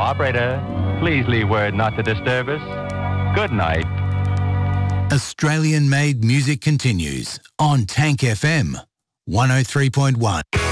Operator, please leave word not to disturb us. Good night. Australian-made music continues on Tank FM 103.1.